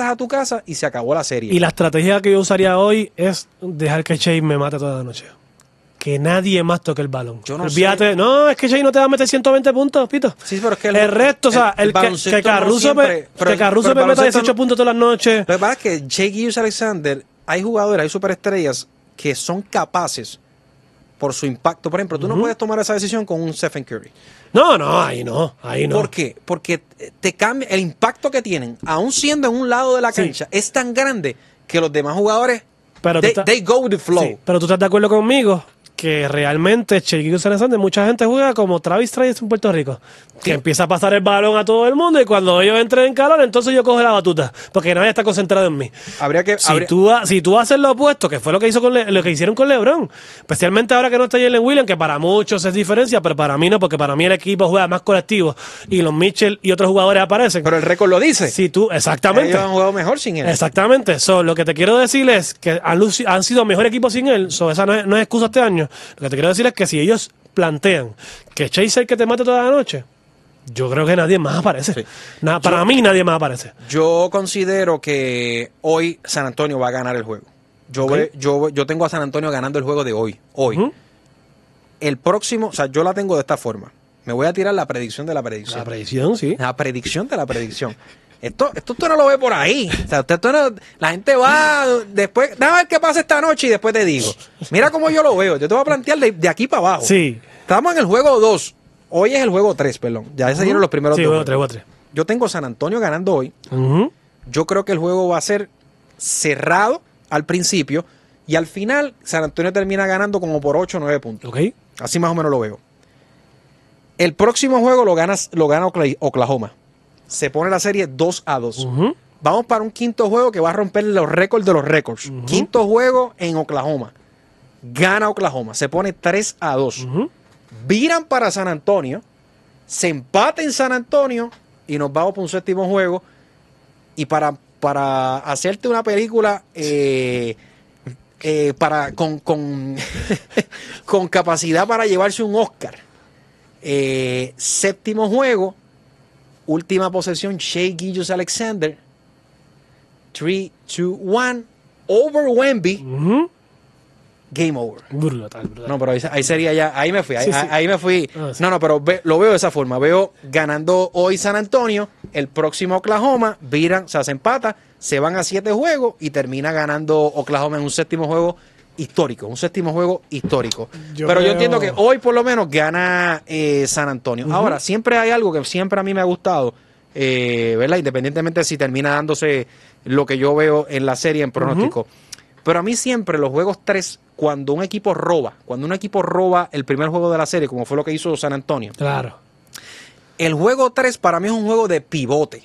a tu casa y se acabó la serie. Y la estrategia que yo usaría hoy es dejar que Shea me mate toda la noche. Que nadie más toque el balón. Yo no Olvídate. sé. No, es que Shea no te va a meter 120 puntos, Pito. Sí, pero es que el resto, o sea, que Caruso me meta 18 puntos todas las noches. Lo que pasa es que Shai Gilgeous-Alexander, hay jugadores, hay superestrellas que son capaces por su impacto. Por ejemplo, tú no puedes tomar esa decisión con un Stephen Curry. No, ahí no. ¿Por qué? Porque te cambia el impacto que tienen, aún siendo en un lado de la cancha, es tan grande que los demás jugadores they go with the flow. Sí, pero tú estás de acuerdo conmigo que realmente Shai Gilgeous-Alexander, mucha gente juega como Travis Trice en Puerto Rico, que empieza a pasar el balón a todo el mundo y cuando ellos entren en calor, entonces yo cojo la batuta, porque nadie está concentrado en mí. Si tú haces lo opuesto, que fue lo que hicieron con LeBron, especialmente ahora que no está Jalen Williams, que para muchos es diferencia, pero para mí no, porque para mí el equipo juega más colectivo y los Mitchell y otros jugadores aparecen. Pero el récord lo dice. Exactamente. Ellos han jugado mejor sin él. Exactamente. Lo que te quiero decir es que han sido mejor equipo sin él. Esa no es excusa este año. Lo que te quiero decir es que si ellos plantean que Shai es el que te mate toda la noche, yo creo que nadie más aparece. Sí. Para mí nadie más aparece. Yo considero que hoy San Antonio va a ganar el juego. Yo tengo a San Antonio ganando el juego de hoy. El próximo, yo la tengo de esta forma. Me voy a tirar la predicción de la predicción. La predicción, sí. La predicción de la predicción. Esto tú no lo ves por ahí. O sea, la gente va después, déjame ver qué pasa esta noche y después te digo. Mira cómo yo lo veo. Yo te voy a plantear de aquí para abajo. Sí. Estamos en el juego 2. Hoy es el juego 3, perdón. Ya se dieron los primeros dos. Sí, juego 3. Yo tengo San Antonio ganando hoy. Yo creo que el juego va a ser cerrado al principio y al final San Antonio termina ganando como por 8 o 9 puntos. Okay. Así más o menos lo veo. El próximo juego lo gana Oklahoma. Se pone la serie 2-2. Vamos para un quinto juego que va a romper los récords de los récords. Quinto juego en Oklahoma. Gana Oklahoma. Se pone 3-2. Viran para San Antonio. Se empata en San Antonio. Y nos vamos para un séptimo juego. Y para hacerte una película con capacidad para llevarse un Oscar. Séptimo juego. Última posesión, Shai Gilgeous-Alexander. 3-2-1. Over Wemby. Game over. Brutal. No, pero ahí sería ya. Ahí me fui. Ahí me fui. Sí. No, pero lo veo de esa forma. Veo ganando hoy San Antonio. El próximo Oklahoma. Viran, se empata. Se van a 7 juegos. Y termina ganando Oklahoma en un séptimo juego histórico. Un séptimo juego histórico. Yo entiendo que hoy por lo menos gana San Antonio. Ahora, siempre hay algo que siempre a mí me ha gustado. ¿Verdad? Independientemente si termina dándose lo que yo veo en la serie en pronóstico. Pero a mí siempre los juegos 3, cuando un equipo roba el primer juego de la serie, como fue lo que hizo San Antonio. Claro. El juego 3 para mí es un juego de pivote.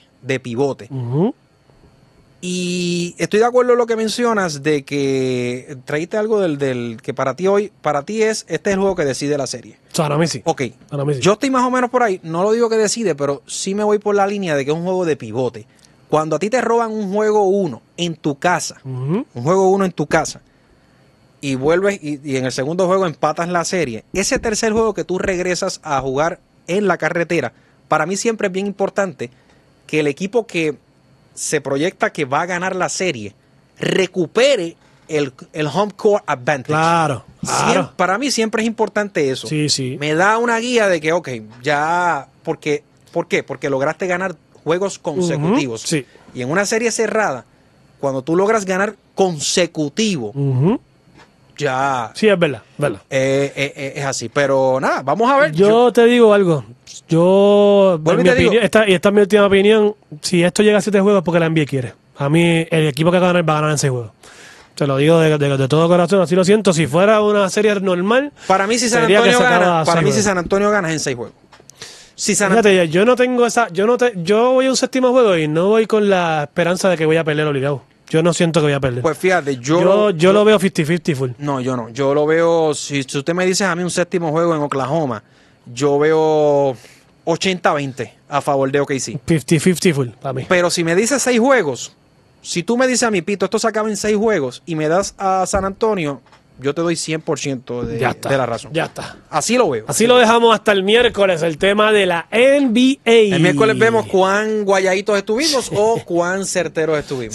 Y estoy de acuerdo en lo que mencionas de que traíste algo del que para ti este es el juego que decide la serie. Para mí sí. Ok. Para mí sí. Yo estoy más o menos por ahí. No lo digo que decide, pero sí me voy por la línea de que es un juego de pivote. Cuando a ti te roban un juego 1 en tu casa, y vuelves y en el segundo juego empatas la serie, ese tercer juego que tú regresas a jugar en la carretera, para mí siempre es bien importante que el equipo que se proyecta que va a ganar la serie recupere el home court advantage. Claro. Para mí siempre es importante eso. Sí. Me da una guía de que, ya, ¿por qué? Porque lograste ganar juegos consecutivos. Sí. Y en una serie cerrada, cuando tú logras ganar consecutivo, ya... Sí, es verdad. Es así. Pero nada, vamos a ver. Yo te digo algo. Esta es mi última opinión. Si esto llega a 7 juegos, porque la NBA quiere. A mí, el equipo que va a ganar en 6 juegos. Te lo digo de todo corazón, así lo siento. Si fuera una serie normal, para mí si San Antonio gana es en 6 juegos. Fíjate, yo no tengo esa. Yo voy a un séptimo juego y no voy con la esperanza de que voy a perder obligado. Yo no siento que voy a perder. Pues fíjate, yo lo veo 50-50 full. No, yo no. Yo lo veo. Si usted me dice a mí un séptimo juego en Oklahoma, yo veo 80-20 a favor de OKC. 50-50 full para mí. Pero si me dices 6 juegos, si tú me dices a mí, Pito, esto se acaba en 6 juegos y me das a San Antonio, yo te doy 100% de la razón. Ya está. Así lo veo. Así lo dejamos hasta el miércoles, el tema de la NBA. El miércoles vemos cuán guayaditos estuvimos o cuán certeros estuvimos.